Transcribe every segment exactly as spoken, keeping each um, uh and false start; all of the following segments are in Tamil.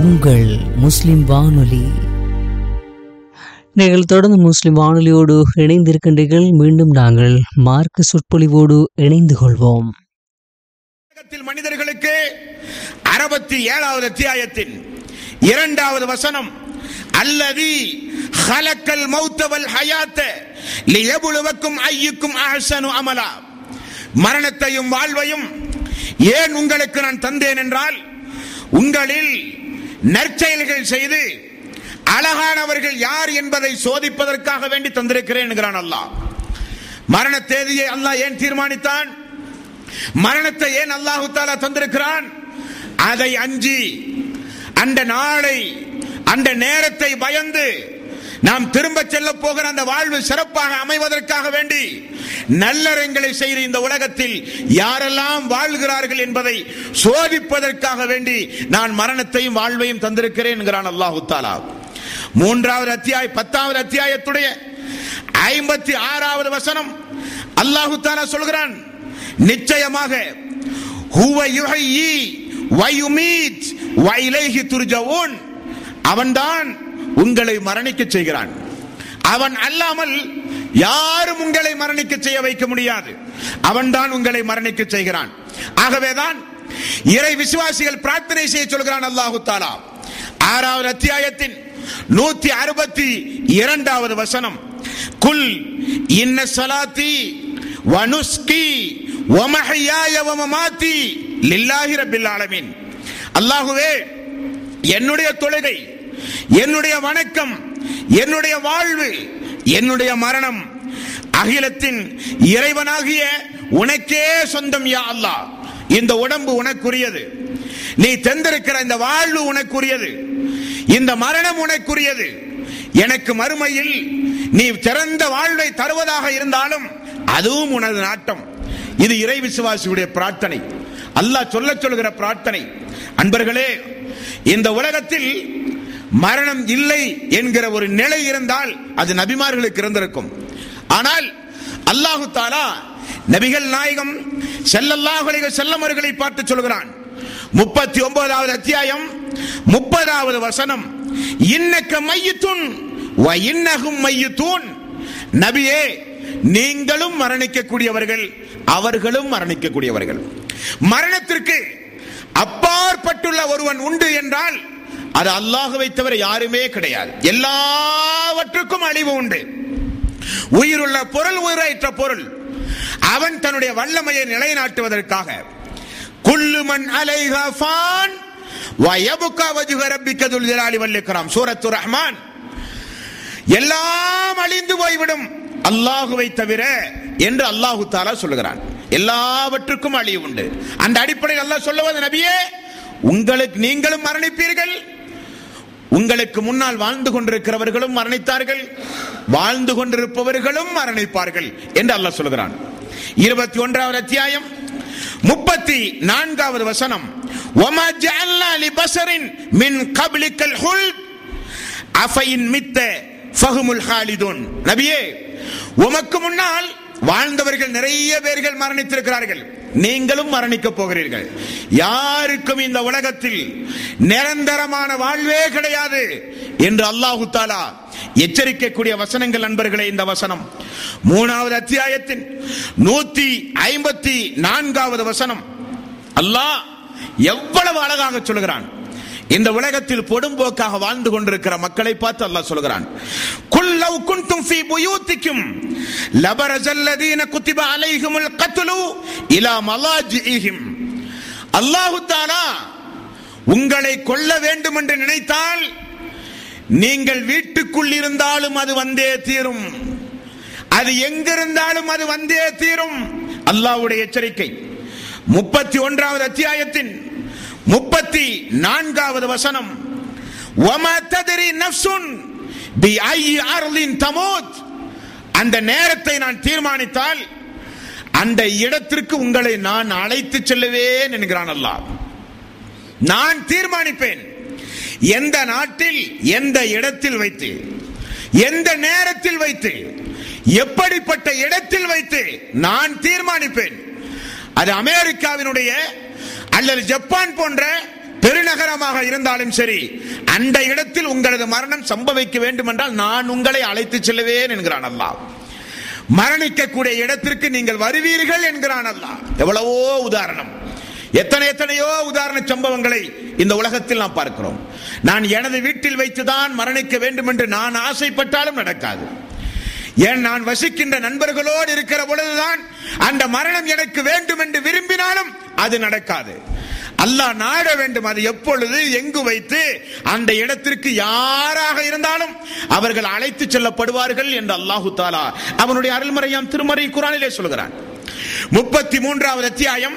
உங்கள் முஸ்லிம் வானொலி. நீங்கள் தொடர்ந்து முஸ்லிம் வானொலியோடு இணைந்திருக்கின்றீர்கள். மீண்டும் நாங்கள் மார்க்க சொற்பொழிவோடு இணைந்து கொள்வோம். மனிதர்களுக்கு அறுபத்தி ஏழாவது அத்தியாயத்தின் இரண்டாவது வசனம், அல்லதி ஹலக்கல் மௌத வல் ஹயாத்த லியப்லுவக்கும் அய்யுக்கும் அஹ்ஸனு அமலா. மரணத்தையும் வாழ்வையும் ஏன் உங்களுக்கு நான் தந்தேன் என்றால், உங்களில் நற்செயல்கள் செய்து அழகானவர்கள் யார் என்பதை சோதிப்பதற்காக வேண்டி தந்திருக்கிறேன் என்கிறான் அல்லாஹ். மரண தேதியை அல்லாஹ் ஏன் தீர்மானித்தான்? மரணத்தை ஏன் அல்லாஹு தஆலா தந்திருக்கிறான்? அதை அஞ்சி, அந்த நாளை, அந்த நேரத்தை பயந்து நாம் திரும்ப செல்ல போகிற அந்த வாழ்வு சிறப்பாக அமைவதற்காக வேண்டி நல்லறங்களை செய்து இந்த உலகத்தில் யாரெல்லாம் வாழ்கிறார்கள் என்பதை சோதிப்பதற்காக வேண்டி நான் மரணத்தையும் வாழ்வையும் தந்திருக்கிறேன் என்கிறான் அல்லாஹு தஆலா. மூன்றாவது அத்தியாய பத்தாவது அத்தியாயத்துடைய ஐம்பத்தி ஆறாவது வசனம் அல்லாஹு தஆலா சொல்கிறான், நிச்சயமாக ஹுவ யுஹ்யி வ யுமீத் வ இலைஹி துர்ஜஊன். அவன்தான் உங்களை மரணிக்க செய்கிறான். அவன் அல்லாமல் யாரும் உங்களை மரணிக்க செய்ய வைக்க முடியாது. அவன்தான் உங்களை மரணிக்க செய்கிறான். ஆகவேதான் இறை விசுவாசிகள் பிரார்த்தனை செய்ய சொல்கிறான் அல்லாஹு தஆலா. ஆறாவது அத்தியாயத்தின் நூத்தி அறுபத்தி இரண்டாவது வசனம், குல் இன்ன ஸலாத்தி வ நுஸ்கி வ மஹ்யாய வ மமாத்தி லில்லாஹி ரப்பில் ஆலமீன். அல்லாஹ்வே, என்னுடைய தொழுகை, என்னுடைய வணக்கம், என்னுடைய வாழ்வு, என்னுடைய மரணம் அகிலத்தின் இறைவனாகிய உனக்கே சொந்தம் யா அல்லாஹ். இந்த உடம்பு உனக்குரியது, நீ தந்திருக்கிற இந்த வாழ்வு உனக்குரியது, இந்த மரணம் உனக்குரியது. எனக்கு மறுமையில் நீ சிறந்த வாழ்வை தருவதாக இருந்தாலும் அதுவும் உனது நாட்டம். இது இறை விசுவாசியுடைய பிரார்த்தனை, அல்லாஹ் சொல்ல சொல்கிற பிரார்த்தனை. அன்பர்களே, இந்த உலகத்தில் மரணம் இல்லை என்கிற ஒரு நிலை இருந்தால் அது நபிமார்களுக்கு இருந்திருக்கும். ஆனால் அல்லாஹு தஆலா நபிகள் நாயகம் ஸல்லல்லாஹு அலைஹி வஸல்லம் அவர்களை பார்த்து சொல்கிறான். முப்பத்தி ஒன்பதாவது அத்தியாயம் முப்பதாவது வசனம், இன்னக மையித்துன் வ இன்னஹும் மையித்தூன். நபியே, நீங்களும் மரணிக்கக்கூடியவர்கள், அவர்களும் மரணிக்கக்கூடியவர்கள். மரணத்திற்கு அப்பாற்பட்டுள்ள ஒருவன் உண்டு என்றால் அது அல்லாஹ்வை தவிர யாருமே கிடையாது. எல்லாவற்றுக்கும் அழிவு உண்டு. உயிருள்ள பொருள், உயிரற்ற பொருள், அவன் தன்னுடைய வல்லமையை நிலைநாட்டுவதற்காக குல்லு மன் அலைஹா ஃபான் வ யப்கா வஜ்ஹு ரப்பிக துல் ஜலாலி வல் இக்ராம், சூரத்துர் ரஹ்மான். எல்லாம் அழிந்து போய்விடும் அல்லாஹ்வை தவிர என்று அல்லாஹு தஆலா சொல்கிறான். எல்லாவற்றுக்கும் அழிவு உண்டு. அந்த அடிப்படையில் அல்லாஹ் சொல்லுவது, நபியே, உங்களுக்கு நீங்களும் மரணிப்பீர்கள், உங்களுக்கு முன்னால் வாழ்ந்து கொண்டிருக்கிறவர்களும் மரணித்தார்கள், வாழ்ந்து கொண்டிருப்பவர்களும் மரணிப்பார்கள் என்று அல்லாஹ் சொல்கிறான். இருபத்தி ஒன்றாவது அத்தியாயம் முப்பத்தி நான்காவது வசனம், வமா ஜஅல்னா லிபஸரின் மின் கப்லிக்கல் ஹுல்த் அஃபைன் மித்த ஃபஹுமுல் ஹாலிதுன். நபியே, உமக்கு முன்னால் வாழ்ந்தவர்கள் நிறைய பேர்கள் மரணித்திருக்கிறார்கள், நீங்களும் மரணிக்க போகிறீர்கள். யாருக்கும் இந்த உலகத்தில் நிரந்தரமான வாழ்வே கிடையாது என்று அல்லாஹு தஆலா எச்சரிக்கக்கூடிய வசனங்கள். நண்பர்களே, இந்த வசனம் மூணாவது அத்தியாயத்தின் நூத்தி ஐம்பத்தி நான்காவது வசனம். அல்லாஹ் எவ்வளவு அழகாக சொல்கிறான். இந்த உலகத்தில் பொடும்போக்காக வாழ்ந்து கொண்டிருக்கிற மக்களை பார்த்து அல்லாஹ் சொல்கிறான், குல் லவ் குன்தும் ஃபீ புயூத்திக்கும் லபரஸல்லதீன குத்திப அலைஹிமுல் கத்லு இலா மலாஜிஹிம். அல்லாஹ் தஆலா உங்களை கொல்ல வேண்டும் என்று நினைத்தால் நீங்கள் வீட்டுக்குள் இருந்தாலும் அது வந்தே தீரும், அது எங்கிருந்தாலும் அது வந்தே தீரும். அல்லாஹ்வுடைய எச்சரிக்கை. முப்பத்தி ஒன்றாவது அத்தியாயத்தின் முப்பத்தி நான்காவது வசனம், வமா தத்ரி நஃப்சுன் பிஐ அர்லின் தமூத். அந்த நேரத்தை நான் தீர்மானித்தால் அந்த இடத்திற்கு உங்களை நான் அழைத்து செல்லுவேன் என்கிறான் அல்லாஹ். நான் தீர்மானிப்பேன் எந்த நாட்டில், எந்த இடத்தில் வைத்து, எந்த நேரத்தில் வைத்து, எப்படிப்பட்ட இடத்தில் வைத்து நான் தீர்மானிப்பேன். அது அமெரிக்காவினுடைய அல்லது ஜப்பான் போன்ற பெருநகரமாக இருந்தாலும் சரி, அந்த இடத்தில் உங்களது மரணம் சம்பவிக்க வேண்டும் என்றால் நான் உங்களை அழைத்து செல்லுவேன் என்கிறான் அல்லாஹ். மரணிக்கக்கூடிய இடத்திற்கு நீங்கள் வருவீர்கள் என்கிறான் அல்லாஹ். எவ்வளவோ உதாரணம், எத்தனை எத்தனையோ உதாரண சம்பவங்களை இந்த உலகத்தில் நாம் பார்க்கிறோம். நான் எனது வீட்டில் வைத்துதான் மரணிக்க வேண்டும் என்று நான் ஆசைப்பட்டாலும் நடக்காது. ஏன், நான் வசிக்கின்ற நண்பர்களோடு இருக்கிற பொழுதுதான் அந்த மரணம் எனக்கு வேண்டும் என்று விரும்பினாலும் அது நடக்காது. அல்லாஹ் நாட வேண்டும். அது எப்பொழுது எங்கு வைத்து அந்த இடத்திற்கு யாராக இருந்தாலும் அவர்கள் அழைத்து செல்லப்படுவார்கள் என்று அல்லாஹு தஆலா அவனுடைய அருள்மறையாம் திருமறை குர்ஆனிலே சொல்கிறான். முப்பத்தி மூன்றாவது அத்தியாயம்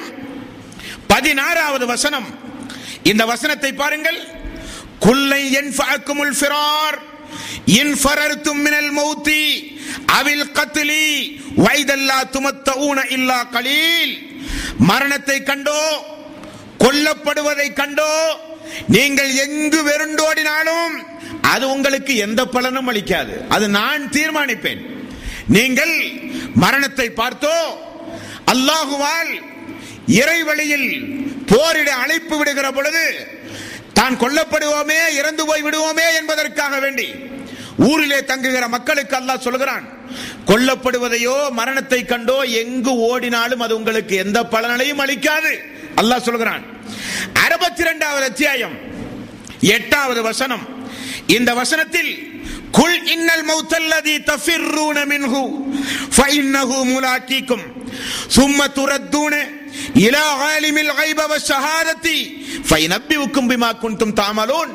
பதினாறாவது வசனம். இந்த வசனத்தை பாருங்கள். குல்லை யன்ஃபஅக்குமுல் ஃபிரார் இன் ஃபரர்தும் மினல் மௌத்தி அவில் கத்லி வைதல்லா துமத்தஊன இல்லா கலீல். மரணத்தை கண்டோ கொல்லப்படுவதை கண்டோ நீங்கள் எங்கு வெருண்டோடினாலும் அது உங்களுக்கு எந்த பலனும் அளிக்காது. அது நான் தீர்மானிப்பேன். நீங்கள் மரணத்தை பார்த்தோ அல்லாஹுவால் இறைவழியில் போரிட அழைப்பு விடுகிற பொழுது தான் கொல்லப்படுவோமே, இறந்து போய் விடுவோமே என்பதற்காக வேண்டி ஊரிலே தங்குகிற மக்களுக்கு அல்லாஹ் சொல்கிறான், கொல்லப்படுவதையோ மரணத்தை கண்டோ எங்கு ஓடினாலும் அது உங்களுக்கு எந்த பலனையும் அளிக்காது. அல்லாஹ் சொல்கிறான். அறுபத்தி இரண்டாவது அத்தியாயம் எட்டாவது வசனம். இந்த வசனத்தில் குல் இன்னல் மௌத்தல்லதி தஃபிர்ரூன மின்ஹு ஃபஇன்னஹு முலாக்கீக்கும் சும்ம துரத்தூன இலா ஆலிமில் கைப வஷ்ஷஹாதத்தி ஃபயனப்பியுக்கும் பிமா குன்தும் தஅமலூன்.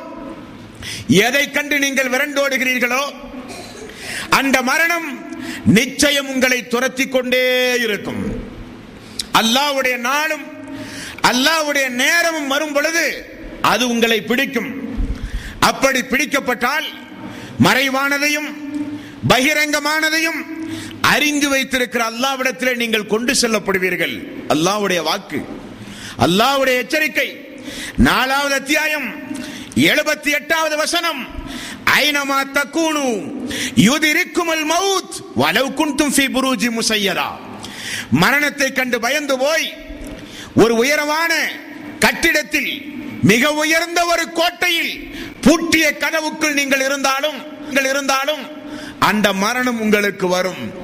எதை கண்டு நீங்கள் விரண்டோடுகிறீர்களோ அந்த மரணம் நிச்சயம் உங்களை துரத்தி கொண்டே இருக்கும். அல்லாஹ்வுடைய நாளும் அல்லாஹ்வுடைய நேரமும் வரும் பொழுது அது உங்களை பிடிக்கும். அப்படி பிடிக்கப்பட்டால் மறைவானதையும் பகிரங்கமானதையும் அறிந்து வைத்திருக்கிற அல்லாஹ்விடத்திலே நீங்கள் கொண்டு செல்லப்படுவீர்கள். அல்லாஹ்வுடைய வாக்கு, அல்லாஹ்வுடைய எச்சரிக்கை. நாலாவது அத்தியாயம் எழுபத்தி எட்டாவது வசனம். ஐனமா தக்கூனு யுதிரிக்குமுல் மௌத் வலவ் குன்தும் ஃபீ புரூஜி முஸய்யதா. மரணத்தை கண்டு பயந்து போய் ஒரு உயரமான கட்டிடத்தில் மிக உயர்ந்த ஒரு கோட்டையில் பூட்டிய கதவுக்குள் நீங்கள் இருந்தாலும் இருந்தாலும் அந்த மரணம் உங்களுக்கு வரும்.